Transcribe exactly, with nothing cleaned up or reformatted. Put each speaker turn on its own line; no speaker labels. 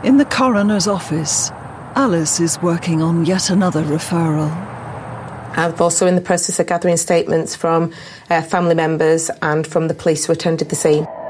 In the coroner's office, Alice is working on yet another referral.
I'm also in the process of gathering statements from uh, family members and from the police who attended the scene.